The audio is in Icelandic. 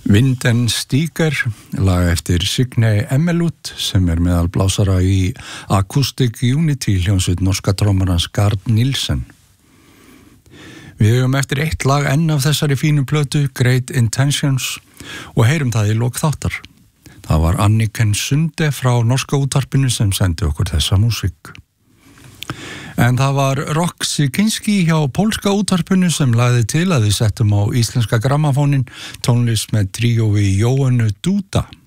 Vind en Stiger, lag eftir Signe Emmelut sem meðal blásara í Acoustic Unity hljómsveit norska trommarans Gard Nielsen. Við höfum eftir eitt lag enn af þessari fínu plötu, Great Intentions, og heyrum það í lok þáttar. Það var Anniken Sunde frá norska útvarpinu sem sendi okkur þessa músík. En það var Roxy Kinski hjá pólska útvarpinu sem lagði til að við settum á íslenska grammafónin tónlist með tríói Jóhannu Duda.